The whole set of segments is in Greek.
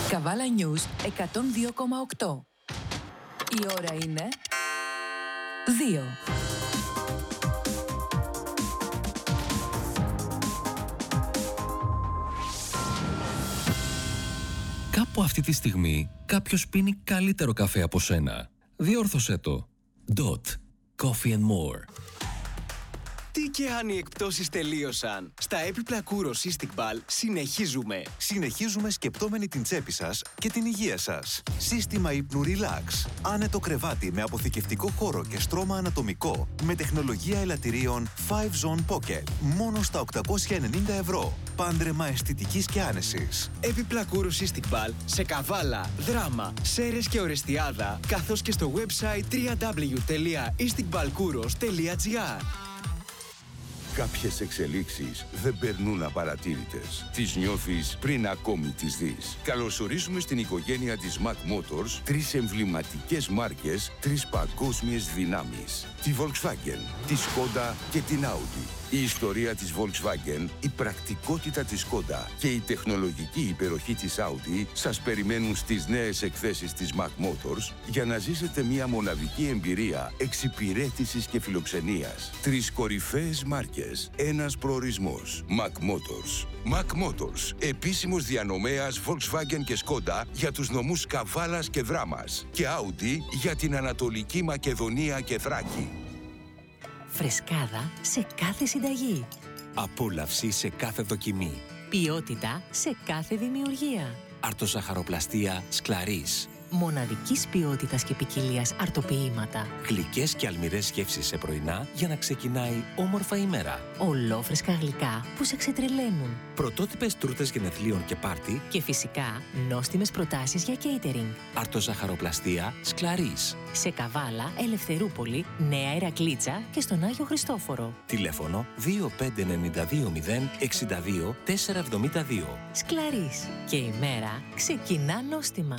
Καβάλα News 102,8. Η ώρα είναι 2. Κάπου αυτή τη στιγμή κάποιος πίνει καλύτερο καφέ από σένα. Διόρθωσέ το. Dot. Coffee and more. Τι και αν οι εκπτώσεις τελείωσαν. Στα έπιπλα Kouros Cystic συνεχίζουμε. Συνεχίζουμε σκεπτόμενοι την τσέπη σας και την υγεία σας. Σύστημα ύπνου Relax. Άνετο κρεβάτι με αποθηκευτικό χώρο και στρώμα ανατομικό. Με τεχνολογία ελαττηρίων 5-Zone Pocket. Μόνο στα 890 ευρώ. Πάντρεμα αισθητικής και άνεσης. Έπιπλα Kouros Cystic σε Καβάλα, Δράμα, Σέρρες και Ορεστιάδα, καθώς και στο website www.isticbalkouros.gr. Κάποιες εξελίξεις δεν περνούν απαρατήρητες. Τις νιώθεις πριν ακόμη τις δεις. Καλωσορίζουμε στην οικογένεια της Mac Motors 3 εμβληματικές μάρκες, 3 παγκόσμιες δυνάμεις. Τη Volkswagen, τη Skoda και την Audi. Η ιστορία της Volkswagen, η πρακτικότητα της Skoda και η τεχνολογική υπεροχή της Audi σας περιμένουν στις νέες εκθέσεις της Mac Motors για να ζήσετε μια μοναδική εμπειρία εξυπηρέτησης και φιλοξενίας. 3 κορυφαίες μάρκες, ένας προορισμός. Mac Motors. Mac Motors, επίσημος διανομέας Volkswagen και Skoda για τους νομούς Καβάλας και Δράμας και Audi για την Ανατολική Μακεδονία και Θράκη. Φρεσκάδα σε κάθε συνταγή. Απόλαυση σε κάθε δοκιμή. Ποιότητα σε κάθε δημιουργία. Αρτοζαχαροπλαστία Σκλαρίς. Μοναδικής ποιότητας και ποικιλίας αρτοποιήματα. Γλυκές και αλμυρές γεύσεις σε πρωινά για να ξεκινάει όμορφα η μέρα. Ολόφρεσκα γλυκά που σε ξετρελαίνουν. Πρωτότυπες τούρτες γενεθλίων και πάρτι. Και φυσικά νόστιμες προτάσεις για catering. Αρτοζαχαροπλαστία Σκλαρίς. Σε Καβάλα, Ελευθερούπολη, Νέα Ηρακλήτσα και στον Άγιο Χριστόφορο. Τηλέφωνο 25920 62 472. Σκλαρίς. Και η μέρα ξεκινά νόστιμα.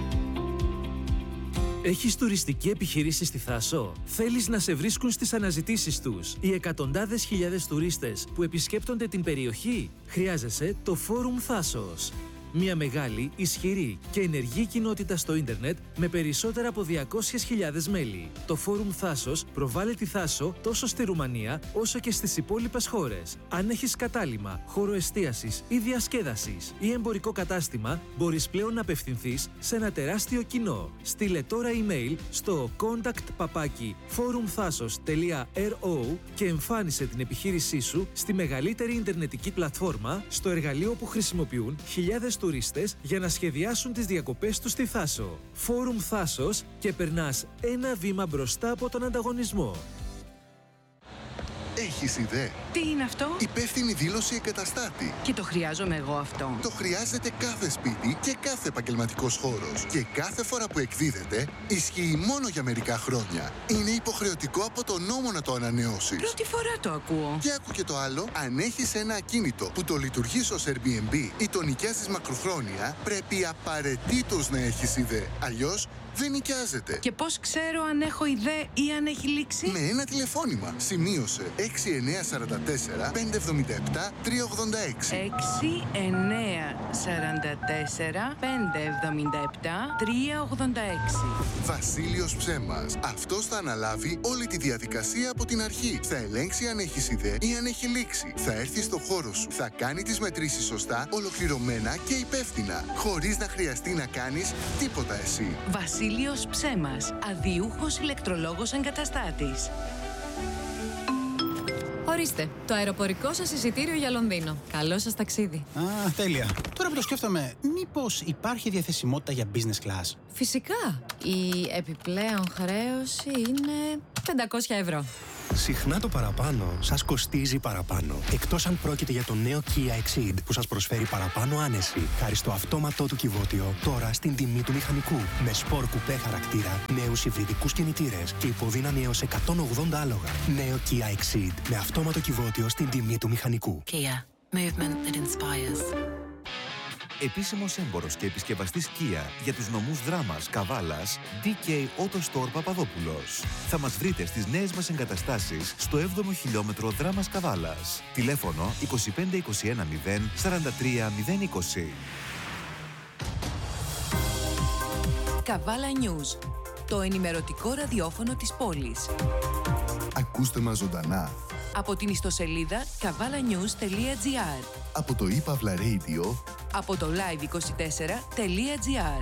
Έχεις τουριστική επιχείρηση στη Θάσο? Θέλεις να σε βρίσκουν στις αναζητήσεις τους οι εκατοντάδες χιλιάδες τουρίστες που επισκέπτονται την περιοχή? Χρειάζεσαι το Φόρουμ Θάσος. Μια μεγάλη, ισχυρή και ενεργή κοινότητα στο ίντερνετ με περισσότερα από 200.000 μέλη. Το Φόρουμ Θάσος προβάλλει τη Θάσο τόσο στη Ρουμανία όσο και στις υπόλοιπες χώρες. Αν έχεις κατάλημα, χώρο εστίασης ή διασκέδασης ή εμπορικό κατάστημα, μπορείς πλέον να απευθυνθείς σε ένα τεράστιο κοινό. Στείλε τώρα email στο contact@forumthasos.ro και εμφάνισε την επιχείρησή σου στη μεγαλύτερη ιντερνετική πλατφόρμα, στο εργαλείο που χρησιμοποιούν χιλιάδες τουρίστες για να σχεδιάσουν τις διακοπές τους στη Θάσο. Φόρουμ Θάσος και περνάς ένα βήμα μπροστά από τον ανταγωνισμό. Έχεις ιδέα? Τι είναι αυτό? Υπεύθυνη δήλωση εγκαταστάτη. Και το χρειάζομαι εγώ αυτό. Το χρειάζεται κάθε σπίτι και κάθε επαγγελματικός χώρος. Και κάθε φορά που εκδίδεται, ισχύει μόνο για μερικά χρόνια. Είναι υποχρεωτικό από τον νόμο να το ανανεώσεις. Πρώτη φορά το ακούω. Και άκου και το άλλο, αν έχεις ένα ακίνητο που το λειτουργείς ως Airbnb ή το νοικιάζεις μακροχρόνια, πρέπει απαραίτητος να έχεις ιδέα. Αλλιώς δεν νοικιάζεται. Και πώς ξέρω αν έχω ιδέα ή αν έχει λήξει? Με ένα τηλεφώνημα. Σημείωσε 6944 577 386. 6944 577 386. Βασίλειος Ψέμας. Αυτός θα αναλάβει όλη τη διαδικασία από την αρχή. Θα ελέγξει αν έχεις ιδέα ή αν έχει λήξει. Θα έρθει στο χώρο σου. Θα κάνει τις μετρήσεις σωστά, ολοκληρωμένα και υπεύθυνα. Χωρίς να χρειαστεί να κάνεις τίποτα εσύ. Βασίλειος Ψέμας. Αδιούχος ηλεκτρολόγος εγκαταστάτης. Ορίστε, το αεροπορικό σας εισιτήριο για Λονδίνο. Καλό σας ταξίδι. Α, τέλεια. Τώρα που το σκέφτομαι, μήπως υπάρχει διαθεσιμότητα για business class? Φυσικά. Η επιπλέον χρέωση είναι 500 ευρώ. Συχνά το παραπάνω σας κοστίζει παραπάνω. Εκτός αν πρόκειται για το νέο Kia Exceed που σας προσφέρει παραπάνω άνεση. Χάρη στο αυτόματό του κυβότιο, τώρα στην τιμή του μηχανικού. Με σπορ κουπέ χαρακτήρα, νέους υβριδικούς κινητήρες και υποδύναμη έως 180 άλογα. Νέο Kia Exceed με αυτόματο κυβότιο στην τιμή του μηχανικού. Kia. Movement that inspires. Επίσημος έμπορος και επισκευαστής Kia για τους νομούς Δράμας, Καβάλας, DK Auto Store Παπαδόπουλος. Θα μας βρείτε στις νέες μας εγκαταστάσεις στο 7ο χιλιόμετρο Δράμας Καβάλας. Τηλέφωνο 25 21 0 43 020. Καβάλα News, το ενημερωτικό ραδιόφωνο της πόλης. Ακούστε μας ζωντανά Από την ιστοσελίδα kavalanews.gr, από το ePavla Radio, από το live24.gr.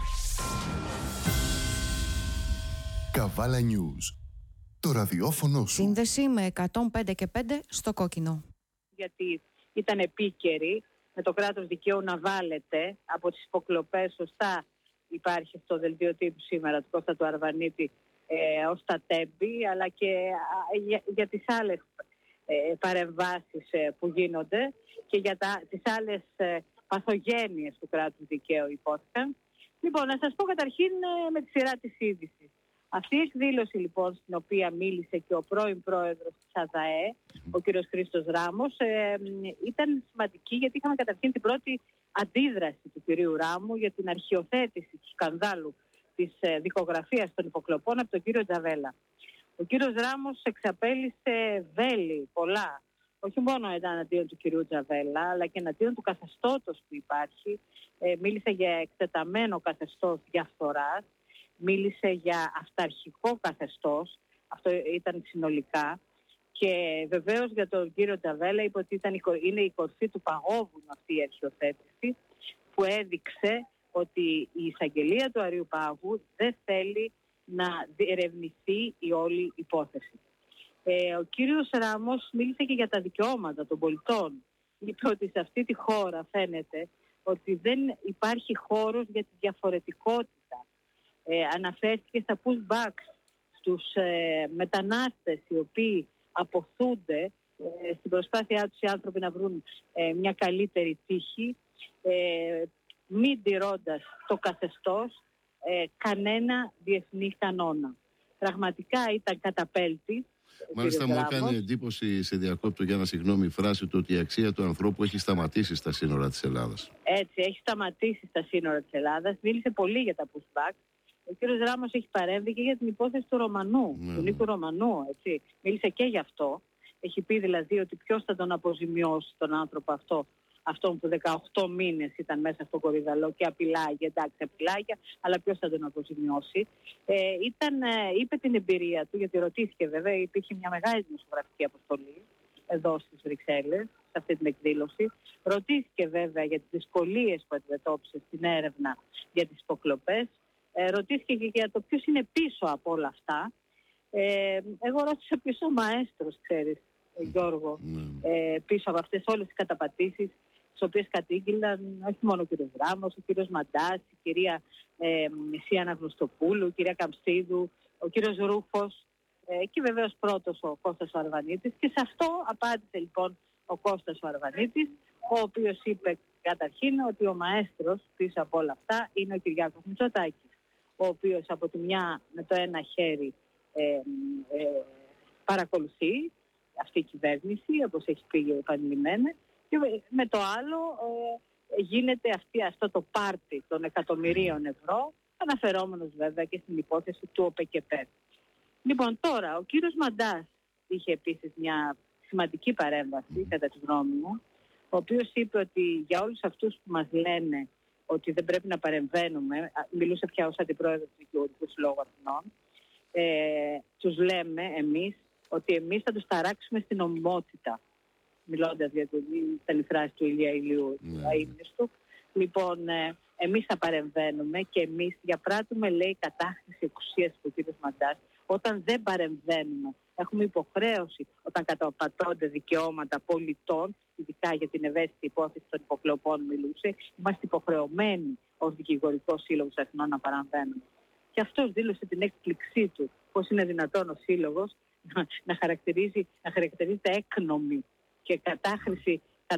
Καβάλα News, το ραδιόφωνο σου. Σύνδεση με 105 και 5 στο κόκκινο. Γιατί ήταν επίκαιρη με το κράτος δικαίου να βάλετε από τις υποκλοπές, σωστά υπάρχει στο δελτίο τύπου σήμερα του Κώστα του Αρβανίτη ως τα τέμπη, αλλά και για τις άλλες παρεμβάσεις που γίνονται και για τις άλλες παθογένειες του κράτους δικαίου υπόθηκαν. Λοιπόν, να σας πω καταρχήν με τη σειρά της είδησης. Αυτή η εκδήλωση λοιπόν, στην οποία μίλησε και ο πρώην πρόεδρος της ΑΔΑΕ, ο κύριος Χρήστος Ράμος, ήταν σημαντική γιατί είχαμε καταρχήν την πρώτη αντίδραση του κυρίου Ράμου για την αρχιοθέτηση του σκανδάλου της δικογραφίας των υποκλοπών από τον κύριο Τζαβέλα. Ο κύριος Ράμος εξαπέλυσε βέλη πολλά, όχι μόνο εναντίον του κυρίου Τζαβέλα, αλλά και εναντίον του καθεστώτος που υπάρχει. Μίλησε για εκτεταμένο καθεστώς διαφθοράς, μίλησε για αυταρχικό καθεστώς, αυτό ήταν συνολικά, και βεβαίως για τον κύριο Τζαβέλα είπε ότι είναι η κορφή του παγόβουνου αυτή η αρχιοθέτηση, που έδειξε ότι η εισαγγελία του Αριού Πάγου δεν θέλει να διερευνηθεί η όλη υπόθεση. Ο κύριος Ράμος μίλησε και για τα δικαιώματα των πολιτών. Είπε ότι σε αυτή τη χώρα φαίνεται ότι δεν υπάρχει χώρος για τη διαφορετικότητα. Αναφέρθηκε στα pushbacks, στους μετανάστες οι οποίοι αποθούνται στην προσπάθειά τους οι άνθρωποι να βρουν μια καλύτερη τύχη, μην τηρώντας το καθεστώς κανένα διεθνή κανόνα. Πραγματικά ήταν καταπέλτη. Μάλιστα μου έκανε εντύπωση, σε διακόπτω για η φράση του ότι η αξία του ανθρώπου έχει σταματήσει στα σύνορα της Ελλάδας. Έτσι, έχει σταματήσει στα σύνορα της Ελλάδας. Μίλησε πολύ για τα pushback. Ο κύριος Ράμος έχει παρέμβει και για την υπόθεση του Ρωμανού, του Νίκου Ρωμανού. Έτσι. Μίλησε και γι' αυτό. Έχει πει δηλαδή ότι ποιος θα τον αποζημιώσει τον άνθρωπο αυτόν που 18 μήνες ήταν μέσα στο κορυδαλό και απειλάγει, εντάξει απειλάγει, αλλά ποιος θα τον αποζημιώσει. Είπε την εμπειρία του, γιατί ρωτήθηκε βέβαια, υπήρχε μια μεγάλη δημοσιογραφική αποστολή εδώ στις Βρυξέλλες, σε αυτή την εκδήλωση. Ρωτήθηκε βέβαια για τις δυσκολίες που αντιμετώπισε στην έρευνα για τις υποκλοπές. Ρωτήθηκε και για το ποιος είναι πίσω από όλα αυτά. Εγώ ρώτησα ποιος ο μαέστρος, ξέρεις, Γιώργο, πίσω από αυτές όλες τις καταπατήσεις, τις οποίες κατήγγυλαν όχι μόνο ο κύριος Ράμος, ο κύριος Μαντάς, η κυρία Σία Αναγνωστοπούλου, η κυρία Καμψίδου, ο κύριος Ρούφος και βεβαίως πρώτος ο Κώστας ο Αρβανίτης. Και σε αυτό απάντησε λοιπόν ο Κώστας ο Αρβανίτης, ο οποίος είπε καταρχήν ότι ο μαέστρος πίσω από όλα αυτά είναι ο Κυριάκος Μητσοτάκης, ο οποίος από τη μια με το ένα χέρι παρακολουθεί αυτή η κυβέρνηση, όπως έχει πει επανειλημμένα, και με το άλλο γίνεται αυτό το πάρτι των εκατομμυρίων ευρώ, αναφερόμενος βέβαια και στην υπόθεση του ΟΠΕΚΕΠΕ. Λοιπόν, τώρα, ο κύριος Μαντάς είχε επίσης μια σημαντική παρέμβαση, κατά τη γνώμη μου, ο οποίος είπε ότι για όλους αυτούς που μας λένε ότι δεν πρέπει να παρεμβαίνουμε, μιλούσε πια ως αντιπρόεδρος του Δικηγορικού Συλλόγου Αθηνών, τους λέμε εμείς ότι εμείς θα τους ταράξουμε στην νομιμότητα, μιλώντας για την φράση του Ηλία Ηλίου, του. Λοιπόν, εμείς θα παρεμβαίνουμε και εμείς διαπράττουμε, λέει, κατάχρηση εξουσίας του κ. Μαντάς. Όταν δεν παρεμβαίνουμε, έχουμε υποχρέωση, όταν καταπατώνται δικαιώματα πολιτών, ειδικά για την ευαίσθητη υπόθεση των υποκλοπών μιλούσε, είμαστε υποχρεωμένοι ως Δικηγορικός Σύλλογος Αθηνών να παρεμβαίνουμε. Και αυτός δήλωσε την έκπληξή του, πώς είναι δυνατόν ο Σύλλογος να χαρακτηρίζεται έκνομη και κατάχρηση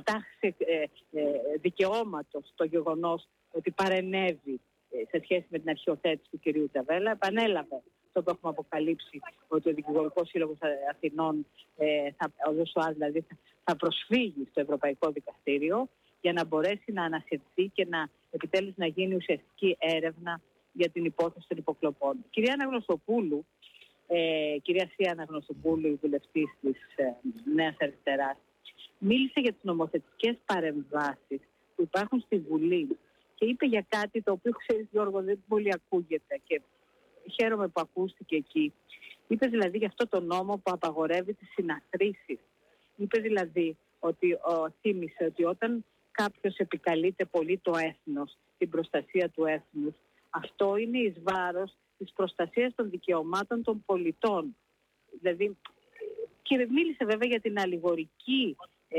δικαιώματος το γεγονός ότι παρενέβη σε σχέση με την αρχιοθέτηση του κυρίου Τζαβέλα. Επανέλαβε αυτό που έχουμε αποκαλύψει, ότι ο Δικηγορικός Σύλλογος Αθηνών, ο ΔΣΟΑ δηλαδή, θα προσφύγει στο Ευρωπαϊκό Δικαστήριο για να μπορέσει να ανασυρθεί και επιτέλους να γίνει ουσιαστική έρευνα για την υπόθεση των υποκλοπών. Κυρία Αναγνωστοπούλου, κυρία Σία Αναγνωστοπούλου, η βουλευτής της Νέας Αριστεράς, μίλησε για τις νομοθετικές παρεμβάσεις που υπάρχουν στη Βουλή και είπε για κάτι το οποίο, ξέρεις Γιώργο, δεν πολύ ακούγεται και χαίρομαι που ακούστηκε εκεί. Είπε δηλαδή για αυτό το νόμο που απαγορεύει τις συναθρήσεις. Είπε δηλαδή ότι θύμισε ότι όταν κάποιος επικαλείται πολύ το έθνος, την προστασία του έθνους, αυτό είναι εις βάρος της προστασίας των δικαιωμάτων των πολιτών. Δηλαδή, και μίλησε βέβαια για την αλληγορική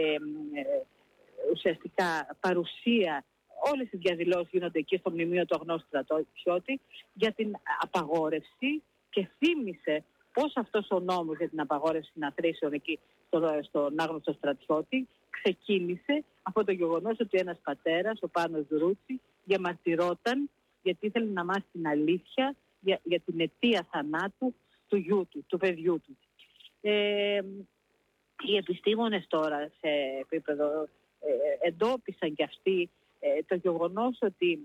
ουσιαστικά παρουσία. Όλες οι διαδηλώσεις γίνονται εκεί στο μνημείο του αγνώστου στρατιώτη για την απαγόρευση και θύμισε πώς αυτός ο νόμος για την απαγόρευση συναθρήσεων εκεί στον άγνωστο στρατιώτη ξεκίνησε από το γεγονός ότι ένας πατέρας, ο Πάνος Δρούτσι, διαμαρτυρόταν γιατί ήθελε να μάθει την αλήθεια για την αιτία θανάτου του γιού του, του παιδιού του. Οι επιστήμονες τώρα σε επίπεδο εντόπισαν και αυτοί το γεγονός ότι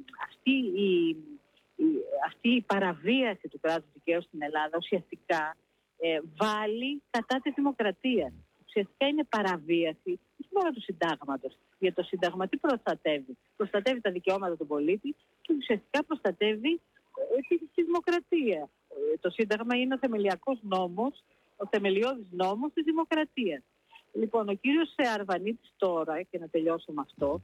αυτή η παραβίαση του κράτους δικαίου στην Ελλάδα ουσιαστικά βάλει κατά τη δημοκρατία. Ουσιαστικά είναι παραβίαση όχι μόνο του συντάγματος. Γιατί το σύνταγμα τι προστατεύει? Προστατεύει τα δικαιώματα του πολίτη και ουσιαστικά προστατεύει τη δημοκρατία. Το σύνταγμα είναι ο θεμελιακός νόμος, ο θεμελιώδης νόμος της δημοκρατίας. Λοιπόν, ο κύριος Αρβανίτης τώρα, και να τελειώσω με αυτό,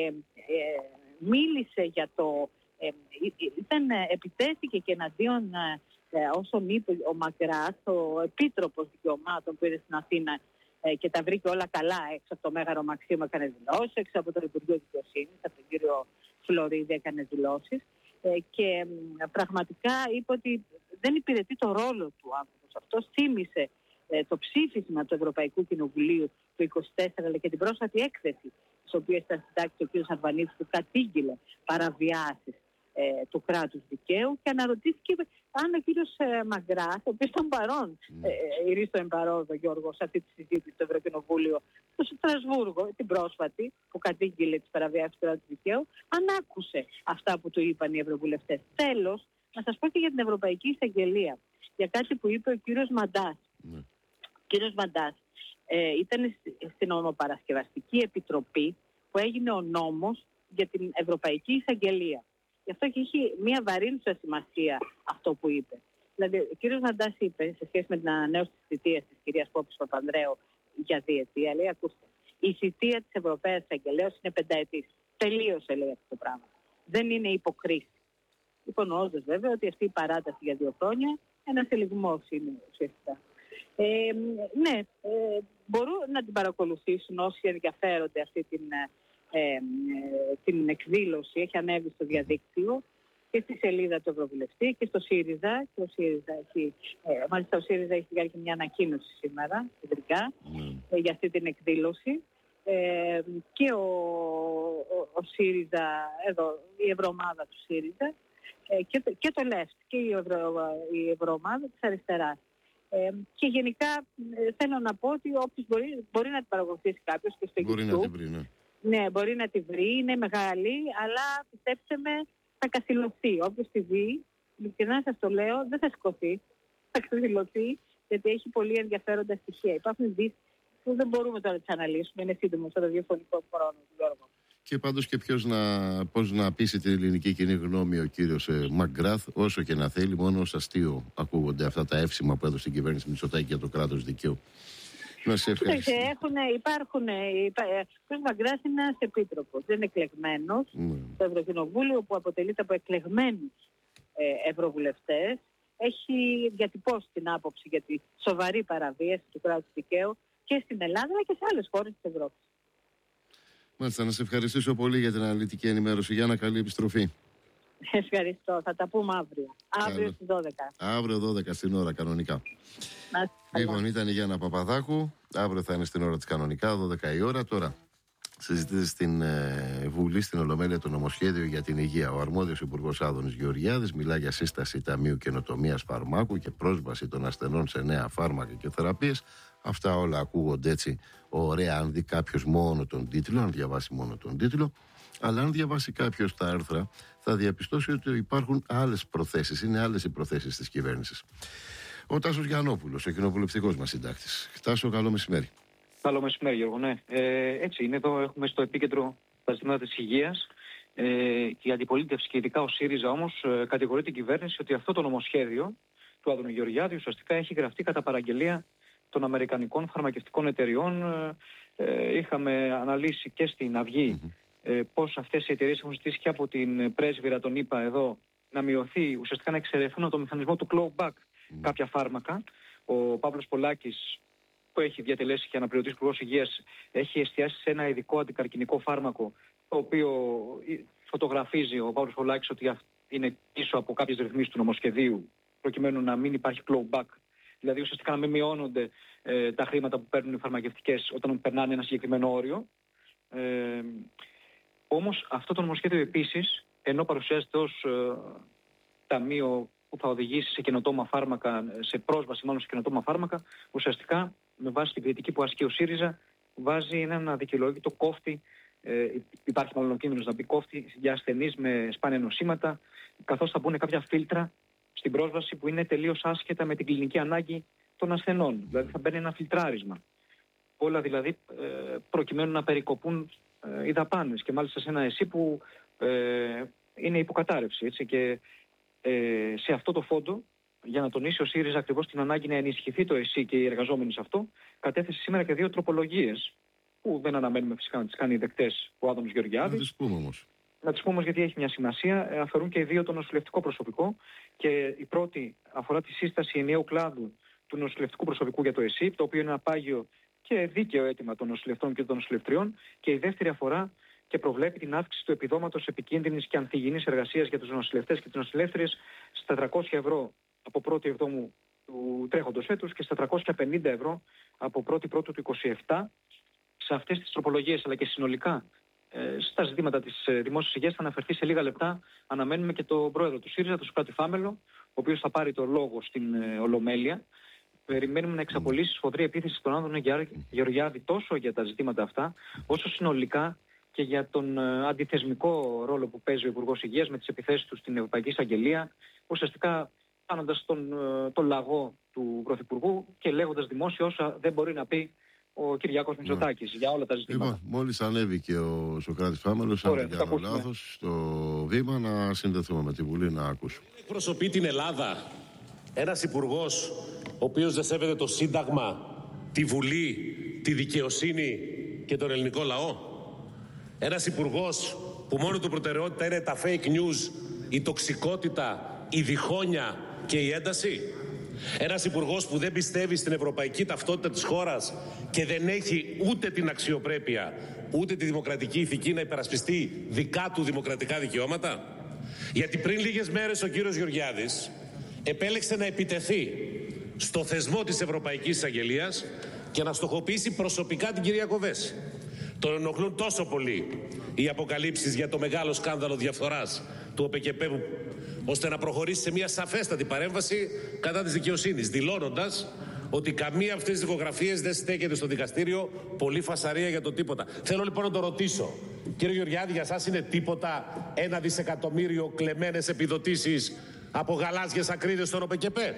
μίλησε για το... επιτέθηκε και εναντίον όσον είπε ο Μαγκράς, ο Επίτροπος Δικαιωμάτων που είναι στην Αθήνα και τα βρήκε όλα καλά έξω από το Μέγαρο Μαξίμου, έκανε δηλώσεις, έξω από το Υπουργείο Δικαιοσύνης, από τον κύριο Φλωρίδη έκανε δηλώσεις και πραγματικά είπε ότι δεν υπηρετεί το ρόλο του άνθρωπος. Αυτό θύμισε το ψήφισμα του Ευρωπαϊκού Κοινοβουλίου του 24 αλλά και την πρόσφατη έκθεση στις οποίες ήταν συντάξει ο κ. Αρβανίτης που κατήγγειλε παραβιάσεις του κράτους δικαίου και αναρωτήθηκε αν ο κύριος Μαγκράς, ο οποίος ήταν παρόν, ηρίστο εμπαρόδο Γιώργο, σε αυτή τη συζήτηση στο Ευρωκοινοβούλιο στο Στρασβούργο, την πρόσφατη, που κατήγγειλε τις παραβιάσεις του κράτους δικαίου, αν άκουσε αυτά που του είπαν οι ευρωβουλευτές. Τέλος, να σας πω και για την Ευρωπαϊκή Εισαγγελία, για κάτι που είπε ο κύριος Μαντάς. Ο κύριος Μαντάς ήταν στην Ομοπαρασκευαστική Επιτροπή που έγινε ο νόμος για την Ευρωπαϊκή Εισαγγελία. Γι' αυτό και έχει μια βαρύνουσα σημασία αυτό που είπε. Δηλαδή, ο κύριος Μαντάς είπε σε σχέση με την ανανέωση της θητείας της κυρίας Πόπης Παπανδρέου για διετία, λέει, ακούστε, η θητεία της Ευρωπαίας Εισαγγελέως είναι 5 ετής. Τελείωσε, λέει, αυτό το πράγμα. Δεν είναι υποκρίση. Υπονοώντας βέβαια ότι αυτή η παράταση για 2 χρόνια ένας ελιγμός είναι ουσιαστικά. Μπορούν να την παρακολουθήσουν όσοι ενδιαφέρονται αυτή την εκδήλωση. Έχει ανέβει στο διαδίκτυο και στη σελίδα του Ευρωβουλευτή και στο ΣΥΡΙΖΑ. Και μάλιστα ο ΣΥΡΙΖΑ έχει βγάλει και μια ανακοίνωση σήμερα, κεντρικά, για αυτή την εκδήλωση. Και ο ΣΥΡΙΖΑ, εδώ, η ευρωομάδα του ΣΥΡΙΖΑ και το ΛΕΦΤ και η ευρωομάδα της αριστεράς. Και γενικά θέλω να πω ότι όποιος μπορεί να την παρακολουθήσει κάποιος και στο μπορεί YouTube. Να την βρει, ναι. Ναι, μπορεί να τη βρει, είναι μεγάλη, αλλά πιστέψτε με, θα καθυλωθεί. Όποιος τη δει, ειλικρινά σας το λέω, δεν θα σηκωθεί, θα καθυλωθεί, γιατί έχει πολύ ενδιαφέροντα στοιχεία. Υπάρχουν ειδήσεις που δεν μπορούμε τώρα να τις αναλύσουμε, είναι σύντομο στο ραδιοφωνικό χρόνο, Γιώργο. Και πάντως και πώς να πείσει την ελληνική κοινή γνώμη ο κύριος Μαγκράθ, όσο και να θέλει, μόνο ως αστείο ακούγονται αυτά τα εύσημα που έδωσε η κυβέρνηση Μητσοτάκη για το κράτος δικαίου. Να σε ευχαριστώ. Ο Μαγκράθ είναι ένας επίτροπος, δεν είναι εκλεγμένος στο Ευρωκοινοβούλιο που αποτελείται από εκλεγμένους ευρωβουλευτές. Έχει διατυπώσει την άποψη για τη σοβαρή παραβίαση του κράτους δικαίου και στην Ελλάδα αλλά και σε άλλες χώρες της Ευρώπης. Μάλιστα, να σε ευχαριστήσω πολύ για την αναλυτική ενημέρωση. Για να καλή επιστροφή. Ευχαριστώ. Θα τα πούμε αύριο. Αύριο στις 12. Αύριο 12 στην ώρα κανονικά. Λοιπόν, ήταν η Γιάννα Παπαδάκου. Αύριο θα είναι στην ώρα της κανονικά, 12 η ώρα. Τώρα συζητείται στην Βουλή, στην Ολομέλεια, το νομοσχέδιο για την υγεία. Ο αρμόδιος Υπουργός Άδωνης Γεωργιάδης μιλά για σύσταση Ταμείου Καινοτομίας Φαρμάκου και πρόσβαση των ασθενών σε νέα φάρμακα και θεραπείες. Αυτά όλα ακούγονται έτσι ωραία αν δει κάποιος μόνο τον τίτλο, αν διαβάσει μόνο τον τίτλο. Αλλά αν διαβάσει κάποιος τα άρθρα, θα διαπιστώσει ότι υπάρχουν άλλες προθέσεις. Είναι άλλες οι προθέσεις της κυβέρνησης. Ο Τάσος Γιαννόπουλος, ο κοινοβουλευτικός μας συντάκτης. Τάσο, καλό μεσημέρι. Καλό μεσημέρι, Γιώργο. Ναι. Έτσι είναι εδώ. Έχουμε στο επίκεντρο τα ζητήματα της υγείας. η αντιπολίτευση και ειδικά ο ΣΥΡΙΖΑ όμως κατηγορεί την κυβέρνηση ότι αυτό το νομοσχέδιο του Άδωνου Γεωργιάδη ουσιαστικά έχει γραφτεί κατά παραγγελία των αμερικανικών φαρμακευτικών εταιριών. Είχαμε αναλύσει και στην Αυγή πώς αυτές οι εταιρείες έχουν ζητήσει και από την πρέσβυρα των ΗΠΑ εδώ να μειωθεί, ουσιαστικά να εξαιρεθούν από το μηχανισμό του clawback κάποια φάρμακα. Ο Παύλος Πολάκης, που έχει διατελέσει και αναπληρωτής Υπουργός Υγείας, έχει εστιάσει σε ένα ειδικό αντικαρκινικό φάρμακο, το οποίο φωτογραφίζει ο Παύλος Πολάκης ότι είναι πίσω από κάποιες ρυθμίσεις του νομοσχεδίου, προκειμένου να μην υπάρχει clawback. Δηλαδή ουσιαστικά να μην μειώνονται τα χρήματα που παίρνουν οι φαρμακευτικές όταν περνάνε ένα συγκεκριμένο όριο. Όμως αυτό το νομοσχέδιο επίσης, ενώ παρουσιάζεται ως ταμείο που θα οδηγήσει σε καινοτόμα φάρμακα, σε πρόσβαση μάλλον σε καινοτόμα φάρμακα, ουσιαστικά με βάση την κριτική που ασκεί ο ΣΥΡΙΖΑ, βάζει έναν αδικαιολόγητο κόφτη, υπάρχει μάλλον ο κίνδυνος να μπει κόφτη για ασθενείς με σπάνια νοσήματα, καθώς θα μπουν κάποια φίλτρα στην πρόσβαση που είναι τελείως άσχετα με την κλινική ανάγκη των ασθενών. Δηλαδή θα μπαίνει ένα φιλτράρισμα. Όλα δηλαδή προκειμένου να περικοπούν οι δαπάνες και μάλιστα σε ένα ΕΣΥ που είναι υποκατάρρευση. Έτσι, και σε αυτό το φόντο, για να τονίσει ο ΣΥΡΙΖΑ ακριβώς την ανάγκη να ενισχυθεί το ΕΣΥ και οι εργαζόμενοι σε αυτό, κατέθεσε σήμερα και 2 τροπολογίες που δεν αναμένουμε φυσικά να τις κάνει δεκτές ο Άδωνος Γεωργιάδης. Να τις πούμε όμως. Να τις πούμε όμως γιατί έχει μια σημασία. Αφορούν και οι 2 το νοσηλευτικό προσωπικό και η πρώτη αφορά τη σύσταση ενιαίου κλάδου του νοσηλευτικού προσωπικού για το ΕΣΥ, το οποίο είναι ένα πάγιο και δίκαιο αίτημα των νοσηλευτών και των νοσηλευτριών, και η δεύτερη αφορά και προβλέπει την αύξηση του επιδόματος επικίνδυνης και ανθυγιεινής εργασίας για τους νοσηλευτές και τις νοσηλεύτριες στα 300 ευρώ από 1η Εβδόμου του τρέχοντος έτους και στα 350 ευρώ από 1η Πρώτου του 2027. Σε αυτές τις τροπολογίες αλλά και συνολικά στα ζητήματα της δημόσιας υγείας θα αναφερθεί σε λίγα λεπτά. Αναμένουμε και τον πρόεδρο του ΣΥΡΙΖΑ, τον Σωκράτη Φάμελο, ο οποίος θα πάρει το λόγο στην Ολομέλεια. Περιμένουμε να εξαπολύσει σφοδρή επίθεση στον Άδωνο Γεωργιάδη τόσο για τα ζητήματα αυτά, όσο συνολικά και για τον αντιθεσμικό ρόλο που παίζει ο Υπουργός Υγείας με τις επιθέσεις του στην Ευρωπαϊκή Εισαγγελία, ουσιαστικά κάνοντας τον λαγό του Πρωθυπουργού και λέγοντας δημόσια όσα δεν μπορεί να πει ο Κυριάκος Μητσοτάκης για όλα τα ζητήματα. Λοιπόν, μόλις ανέβηκε ο Σωκράτης Φάμελος, αν δεν κάνω λάθος, στο βήμα, να συνδεθούμε με τη Βουλή να ακούσουμε. Εκπροσωπεί την Ελλάδα ένας υπουργός ο οποίος δεν σέβεται το Σύνταγμα, τη Βουλή, τη δικαιοσύνη και τον ελληνικό λαό. Ένας υπουργός που μόνο του προτεραιότητα είναι τα fake news, η τοξικότητα, η διχόνοια και η ένταση. Ένας υπουργός που δεν πιστεύει στην ευρωπαϊκή ταυτότητα της χώρας και δεν έχει ούτε την αξιοπρέπεια, ούτε τη δημοκρατική ηθική να υπερασπιστεί δικά του δημοκρατικά δικαιώματα. Γιατί πριν λίγες μέρες ο κύριος Γεωργιάδης επέλεξε να επιτεθεί στο θεσμό της Ευρωπαϊκής Εισαγγελίας και να στοχοποιήσει προσωπικά την κυρία Κοβέση. Τον ενοχλούν τόσο πολύ οι αποκαλύψεις για το μεγάλο σκάνδαλο διαφθοράς του ΟΠΕΚΕΠΕ, ώστε να προχωρήσει σε μια σαφέστατη παρέμβαση κατά της δικαιοσύνης, δηλώνοντας ότι καμία από αυτές τις δικογραφίες δεν στέκεται στο δικαστήριο, πολύ φασαρία για το τίποτα. Θέλω λοιπόν να το ρωτήσω, κύριε Γεωργιάδη, για σας είναι τίποτα 1 δισεκατομμύριο κλεμμένες επιδοτήσεις από γαλάζιες ακρίδες στον ΟΠΕΚΕΠΕ?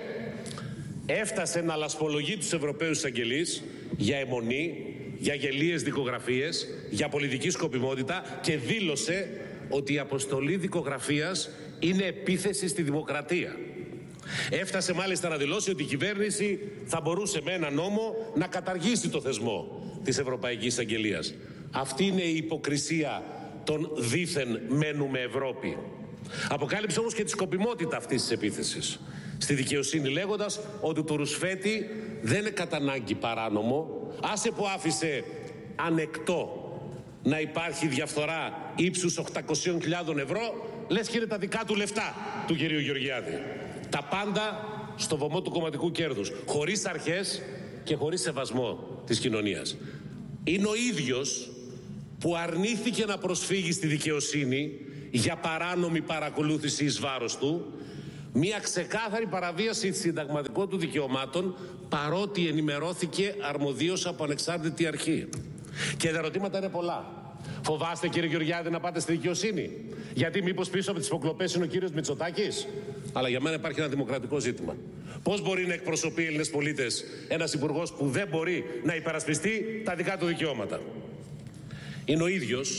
Έφτασε να λασπολογεί τους Ευρωπαίους εισαγγελείς για αιμονή, για γελίες δικογραφίες, για πολιτική σκοπιμότητα και δήλωσε ότι η αποστολή δικογραφίας είναι επίθεση στη δημοκρατία. Έφτασε μάλιστα να δηλώσει ότι η κυβέρνηση θα μπορούσε με ένα νόμο να καταργήσει το θεσμό της Ευρωπαϊκής Αγγελίας. Αυτή είναι η υποκρισία των δήθεν μένουμε Ευρώπη. Αποκάλυψε όμως και τη σκοπιμότητα αυτής της επίθεσης στη δικαιοσύνη, λέγοντας ότι το ρουσφέτη δεν είναι κατά ανάγκη παράνομο, άσε που άφησε ανεκτό να υπάρχει διαφθορά ύψους 800.000 ευρώ, λες και είναι τα δικά του λεφτά του κυρίου Γεωργιάδη. Τα πάντα στο βωμό του κομματικού κέρδους, χωρίς αρχές και χωρίς σεβασμό της κοινωνίας. Είναι ο ίδιος που αρνήθηκε να προσφύγει στη δικαιοσύνη για παράνομη παρακολούθηση εις βάρος του, μια ξεκάθαρη παραβίαση συνταγματικών του δικαιωμάτων, παρότι ενημερώθηκε αρμοδίως από ανεξάρτητη αρχή. Και τα ερωτήματα είναι πολλά. Φοβάστε, κύριε Γεωργιάδη, να πάτε στη δικαιοσύνη? Γιατί μήπως πίσω από τις υποκλοπές είναι ο κύριος Μητσοτάκης? Αλλά για μένα υπάρχει ένα δημοκρατικό ζήτημα. Πώς μπορεί να εκπροσωπεί Έλληνες πολίτες ένας υπουργός που δεν μπορεί να υπερασπιστεί τα δικά του δικαιώματα? Είναι ο ίδιος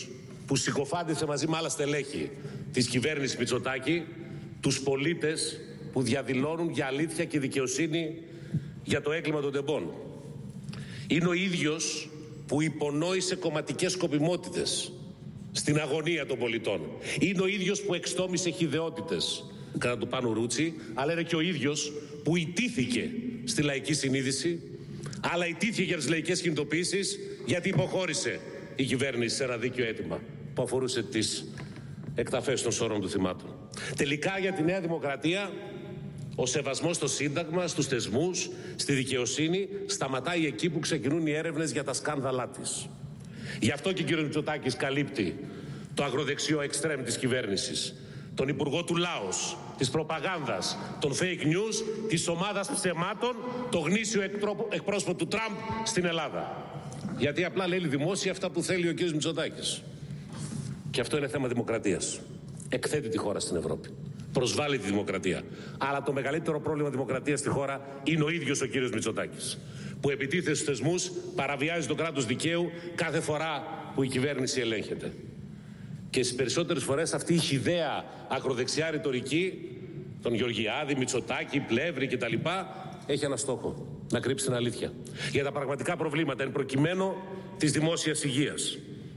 που συκοφάντησε μαζί με άλλα στελέχη της κυβέρνησης Μητσοτάκη τους πολίτες που διαδηλώνουν για αλήθεια και δικαιοσύνη για το έγκλημα των τεμπών. Είναι ο ίδιος που υπονόησε κομματικές σκοπιμότητες στην αγωνία των πολιτών. Είναι ο ίδιος που εξτόμησε χυδαιότητες κατά του Πάνου Ρούτσι, αλλά είναι και ο ίδιος που ητήθηκε στη λαϊκή συνείδηση, αλλά ητήθηκε για τις λαϊκές κινητοποιήσεις, γιατί υποχώρησε η κυβέρνηση σε ένα δίκαιο αίτημα που αφορούσε τις εκταφές των σώρων του θυμάτων. Τελικά για τη Νέα Δημοκρατία ο σεβασμός στο Σύνταγμα, στους θεσμούς, στη δικαιοσύνη σταματάει εκεί που ξεκινούν οι έρευνες για τα σκάνδαλά της. Γι' αυτό και ο κ. Μητσοτάκης καλύπτει το αγροδεξιό εξτρέμ της κυβέρνησης, τον υπουργό του Λάος, της προπαγάνδας, των fake news, της ομάδας ψεμάτων, το γνήσιο εκπρόσωπο του Τραμπ στην Ελλάδα. Γιατί απλά λέει δημόσια αυτά που θέλει ο κ. Μητσοτάκης. Και αυτό είναι θέμα δημοκρατίας. Εκθέτει τη χώρα στην Ευρώπη. Προσβάλλει τη δημοκρατία. Αλλά το μεγαλύτερο πρόβλημα δημοκρατίας στη χώρα είναι ο ίδιος ο κ. Μητσοτάκης, που επιτίθεται στους θεσμούς, παραβιάζει το κράτος δικαίου κάθε φορά που η κυβέρνηση ελέγχεται. Και στις περισσότερες φορές αυτή η χυδαία ακροδεξιά ρητορική, τον Γεωργιάδη, Μητσοτάκη, Πλεύρη κτλ., έχει ένα στόχο: να κρύψει την αλήθεια για τα πραγματικά προβλήματα, εν προκειμένου της δημόσιας υγείας.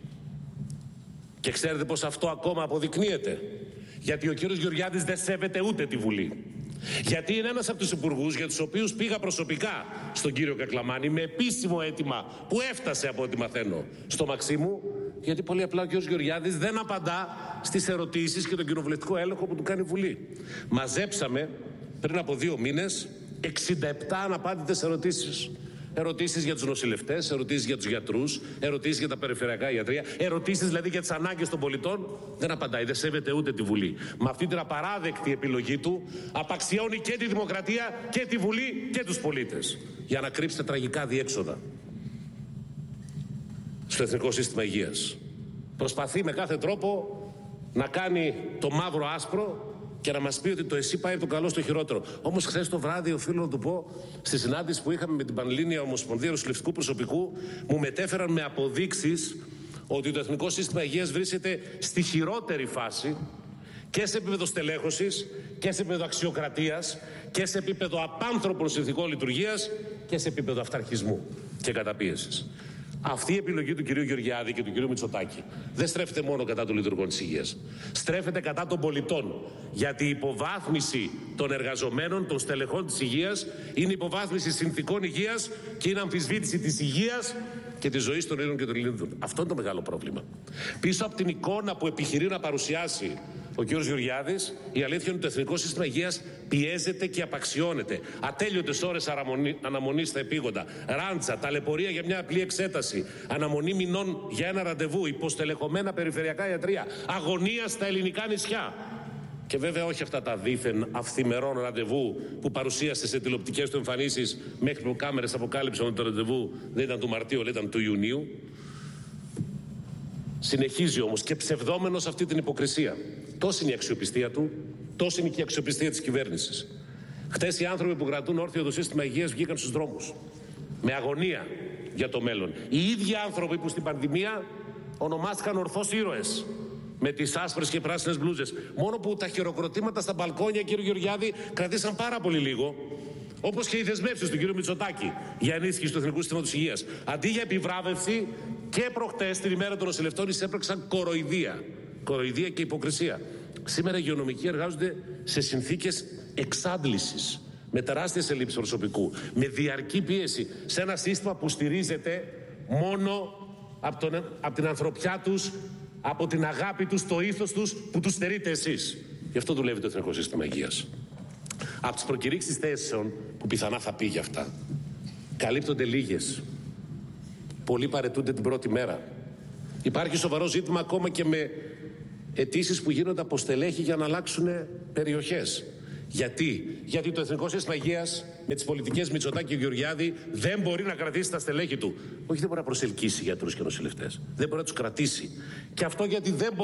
Και ξέρετε πως αυτό ακόμα αποδεικνύεται? Γιατί ο κύριος Γεωργιάδης δεν σέβεται ούτε τη Βουλή. Γιατί είναι ένας από τους υπουργούς για τους οποίους πήγα προσωπικά στον κύριο Κακλαμάνη με επίσημο αίτημα που έφτασε, από ό,τι μαθαίνω, στο Μαξίμου, γιατί πολύ απλά ο κύριος Γεωργιάδης δεν απαντά στις ερωτήσεις και τον κοινοβουλευτικό έλεγχο που του κάνει η Βουλή. Μαζέψαμε πριν από 2 μήνες 67 αναπάντητες ερωτήσεις. Ερωτήσεις για τους νοσηλευτές, ερωτήσεις για τους γιατρούς, ερωτήσεις για τα περιφερειακά ιατρεία, ερωτήσεις δηλαδή για τις ανάγκες των πολιτών. Δεν απαντάει, δεν σέβεται ούτε τη Βουλή. Με αυτή την απαράδεκτη επιλογή του απαξιώνει και τη δημοκρατία και τη Βουλή και τους πολίτες, για να κρύψει τα τραγικά διέξοδα στο Εθνικό Σύστημα Υγείας. Προσπαθεί με κάθε τρόπο να κάνει το μαύρο άσπρο και να μας πει ότι το ΕΣΥ πάει από το καλό στο χειρότερο. Όμως χθες το βράδυ, οφείλω να του πω, στη συνάντηση που είχαμε με την Πανελλήνια Ομοσπονδία Νοσηλευτικού Προσωπικού, μου μετέφεραν με αποδείξεις ότι το Εθνικό Σύστημα Υγείας βρίσκεται στη χειρότερη φάση και σε επίπεδο στελέχωσης και σε επίπεδο αξιοκρατίας και σε επίπεδο απάνθρωπων συνθηκών λειτουργίας και σε επίπεδο αυταρχισμού και καταπίεσης. Αυτή η επιλογή του κυρίου Γεωργιάδη και του κυρίου Μητσοτάκη δεν στρέφεται μόνο κατά των λειτουργών της υγείας. Στρέφεται κατά των πολιτών. Γιατί η υποβάθμιση των εργαζομένων, των στελεχών της υγείας, είναι υποβάθμιση συνθηκών υγείας και είναι αμφισβήτηση της υγείας και της ζωής των Ελλήνων και των Ελληνίδων. Αυτό είναι το μεγάλο πρόβλημα. Πίσω από την εικόνα που επιχειρεί να παρουσιάσει ο κ. Γεωργιάδης, η αλήθεια είναι ότι το Εθνικό Σύστημα Υγείας πιέζεται και απαξιώνεται. Ατέλειωτες ώρες αναμονής στα επίγοντα, ράντσα, ταλαιπωρία για μια απλή εξέταση, αναμονή μηνών για ένα ραντεβού, υποστελεχωμένα περιφερειακά ιατρεία, αγωνία στα ελληνικά νησιά. Και βέβαια όχι αυτά τα δήθεν αυθημερών ραντεβού που παρουσίασε σε τηλεοπτικές του εμφανίσεις, μέχρι που κάμερες αποκάλυψαν ότι το ραντεβού δεν ήταν του Μαρτίου, αλλά ήταν του Ιουνίου. Συνεχίζει όμως και ψευδόμενος αυτή την υποκρισία. Τόση είναι η αξιοπιστία του, τόση είναι και η αξιοπιστία της κυβέρνησης. Χτες οι άνθρωποι που κρατούν όρθιο το σύστημα υγείας βγήκαν στους δρόμους με αγωνία για το μέλλον. Οι ίδιοι άνθρωποι που στην πανδημία ονομάστηκαν ορθώς ήρωες, με τις άσπρες και πράσινες μπλούζες. Μόνο που τα χειροκροτήματα στα μπαλκόνια, κύριε Γεωργιάδη, κρατήσαν πάρα πολύ λίγο. Όπως και οι δεσμεύσεις του κύριου Μητσοτάκη για ενίσχυση του Εθνικού Συστήματος Υγείας. Αντί για επιβράβευση, και προχτές την ημέρα των νοσηλευτών εισέπραξαν κοροϊδία. Κοροϊδία και υποκρισία. Σήμερα οι υγειονομικοί εργάζονται σε συνθήκες εξάντλησης, με τεράστιες ελλείψεις προσωπικού, με διαρκή πίεση, σε ένα σύστημα που στηρίζεται μόνο από την ανθρωπιά τους, από την αγάπη τους, το ήθος τους που τους στερείτε εσείς. Γι' αυτό δουλεύει το Εθνικό Σύστημα Υγείας. Από τις προκηρύξεις θέσεων που πιθανά θα πει για αυτά, καλύπτονται λίγες. Πολλοί παραιτούνται την πρώτη μέρα. Υπάρχει σοβαρό ζήτημα ακόμα και με αιτήσεις που γίνονται από στελέχη για να αλλάξουν περιοχές. Γιατί το Εθνικό Σύστημα Υγείας με τις πολιτικές Μητσοτάκη και Γεωργιάδη δεν μπορεί να κρατήσει τα στελέχη του. Όχι, δεν μπορεί να προσελκύσει γιατρούς και νοσηλευτές. Δεν μπορεί να τους κρατήσει. Και αυτό γιατί δεν μπορεί